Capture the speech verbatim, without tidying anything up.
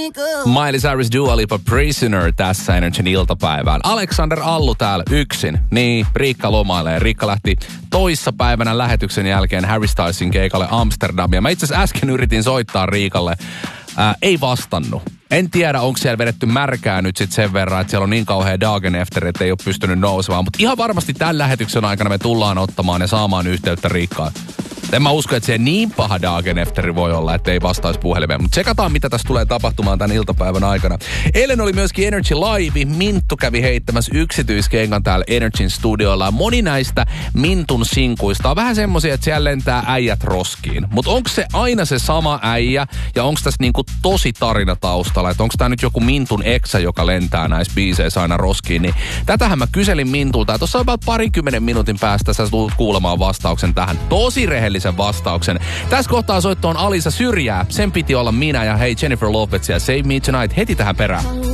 Miley Cyrus, Dua Lipa, Prisoner tässä Energyn iltapäivään. Alexander Allu täällä yksin. Niin, Riikka lomailee. Riikka lähti toissa päivänä lähetyksen jälkeen Harry Stylesin keikalle Amsterdamia. Mä itse asiassa äsken yritin soittaa Riikalle. Ää, ei vastannut. En tiedä, onko siellä vedetty märkää nyt sit sen verran, että siellä on niin kauhea Dagenefter, että ei ole pystynyt nousemaan. Mutta ihan varmasti tämän lähetyksen aikana me tullaan ottamaan ja saamaan yhteyttä Riikkaan. En mä usko, että se niin paha Dagenefteri voi olla, että ei vastaisi puhelimeen. Mutta tsekataan, mitä tässä tulee tapahtumaan tämän iltapäivän aikana. Eilen oli myöskin Energy Live. Minttu kävi heittämässä yksityiskenkan täällä Energyn studioilla. Ja moni näistä Mintun sinkuista on vähän semmosia, että siellä lentää äijät roskiin. Mutta onko se aina se sama äijä? Ja onko tässä niinku tosi tarina taustalla? Että onko tää nyt joku Mintun eksä, joka lentää näissä biiseissä aina roskiin? Niin tätähän mä kyselin Mintulta. Ja tuossa about parinkymmenen minuutin päästä sä tulet kuulemaan vastauksen tähän. Tosi rehellisen vastauksen. Tässä kohtaa soittoon Alisa Syrjää. Sen piti olla minä ja hei Jennifer Lopez ja Save Me Tonight heti tähän perään.